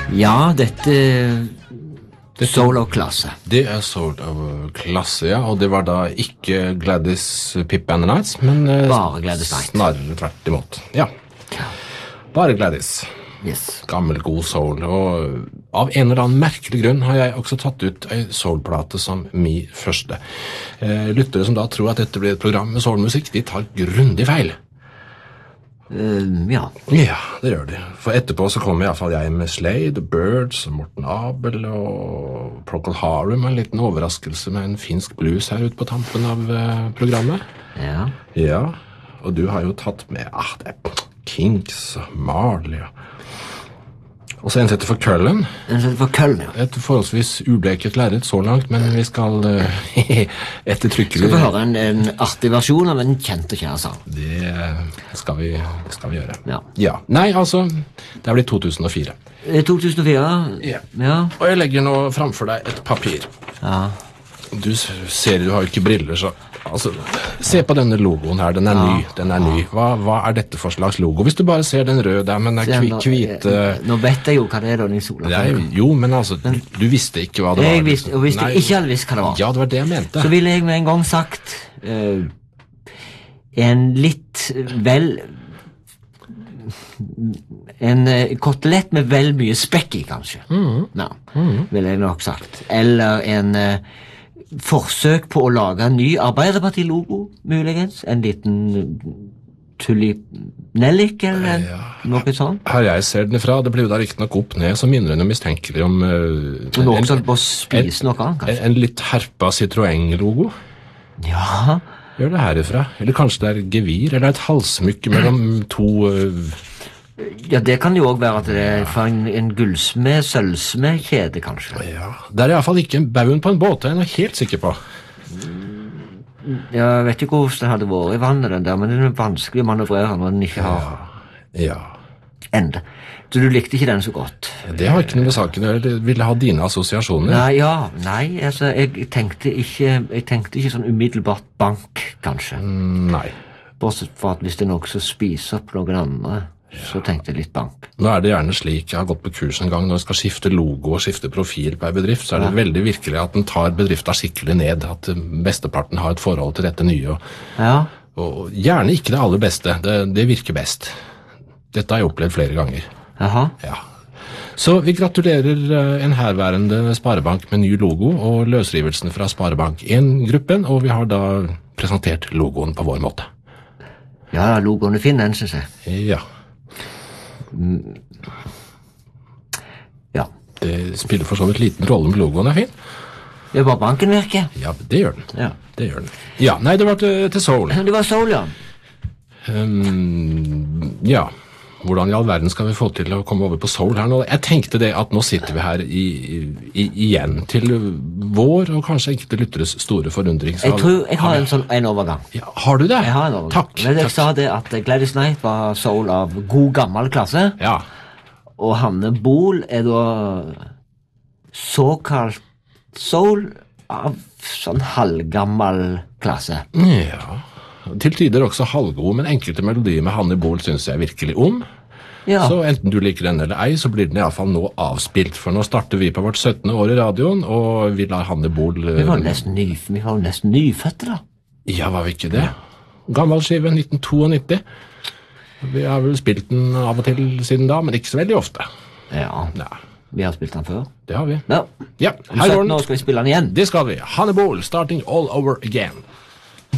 Ja, dette Soul of klasse. Det Soul of klasse, ja, og det var da ikke Gladys Pip and the Knights, men Bare Gladys Knight. Snarere tvert imot. Ja, bare Gladys. Yes. Gammel, god soul, og av en eller annen merkelig grunn har jeg også tatt ut en soulplate som min første. Lyttere som da tror at dette blir et program med soulmusikk, de tar grundig feil. Ja. Ja, det gjør de. For etterpå så kommer i hvert fall jeg med Slade, Birds, Morten Abel og Procol Harum, en liten overraskelse med en finsk blues her ute på tampen av programmet. Ja. Ja, og du har jo tatt med, det er Kinks og Marley og så en setter for Køllen. En setter for Køllen, ja. Et forholdsvis ubleket lerret så langt, men vi skal ettertrykkelig... Skal vi høre en artig versjon av en kjent og kjær sang? Det skal vi gjøre. Ja. Ja. Nei, altså, det er blitt 2004. 2004? Ja. Ja. Og jeg legger nå framfor deg et papir. Ja. Du ser, du har jo ikke briller, så... Altså, se på denne logoen her, den er ny. Hva er dette for slags logo? Hvis du bare ser den røde der, men den hvite... Nå vet jeg jo hva det er da, din sola. Jo, men altså, du visste ikke hva det var. Jeg visste, og hvis du ikke hadde visst hva det var, ja, det var det jeg mente. så ville jeg med en gang sagt en litt vel... En kotelett med vel mye spekk i, kanskje. Ville jeg nok sagt. Eller en... forsøk på å lage en ny Arbeiderparti-logo, muligens. En liten tulip-nellik, eller noe sånt. Her jeg ser den ifra, det blir jo da riktig nok opp ned, så minner den mistenkelig om... noen som på å spise noe annet, kanskje. En litt herpa Citroën-logo. Ja. Gjør det herifra. Eller kanskje det er gevir, eller et halssmykke mellom to... Ja, det kan jo også være at det er fra en gullsmed, sølvsmed-kjede, kanskje. Ja, det er i hvert fall ikke en bauen på en båt, jeg er helt sikker på. Jeg vet ikke hvordan det hadde vært i vannet, den der, men det er vanskelig å manøvrere når den ikke har ende. Så du likte ikke den så godt? Det har ikke noe med saken, jeg ville ha dine assosiasjoner. Nei, altså, jeg tenkte ikke sånn umiddelbart bank, kanskje. Nei. Bortsett fra at hvis det er noe som spiser opp noen andre, så tenkte jeg litt bank. Nå er det gjerne slik, jeg har gått på kurs en gang, når jeg skal skifte logo og skifte profil på en bedrift, så er det veldig virkelig at den tar bedriften skikkelig ned, at besteparten har et forhold til dette nye, og gjerne ikke det aller beste, det virker best. Dette har jeg opplevd flere ganger. Jaha. Ja. Så vi gratulerer en herværende Sparebank med ny logo og løsrivelsen fra Sparebank 1-gruppen, og vi har da presentert logoen på vår måte. Ja, logoen er fin, den, synes jeg. Ja. Ja. Det spiller for så vidt liten rolle om logoen er fin. Det er bare banken virker. Ja, det gjør den. Ja. Det gjør den. Ja, nei, det var til Soul. Det var Soul, ja. Ja, hvordan i all verden skal vi få til å komme over på Soul her nå? Jeg tenkte det at nå sitter vi her igjen til vår og kanskje enkelte lytteres store forundring. Jeg tror jeg har en overgang. Ja, har du det? Jeg har en overgang. Takk. Men jeg sa det at Gladys Knight var Soul av god gammel klasse. Ja. Og Hanne Bol er da såkalt Soul av sånn halvgammel klasse. Ja, til tider også halvgod, men enkelte melodier med Hanne Bol synes jeg virkelig om. Ja. Så enten du liker den eller ei, så blir den i alle fall nå avspilt, for nå starter vi på vårt 17. år i radioen, og vi lar Hanne Bol... Vi var nesten nyfødte da. Ja, var vi ikke det? Gammel skive, 1992. Vi har vel spilt den av og til siden da, men ikke så veldig ofte. Ja. Vi har spilt den før. Det har vi. Ja. Ja, her går den. Nå skal vi spille den igjen. Det skal vi. Hanne Bol, starting all over again.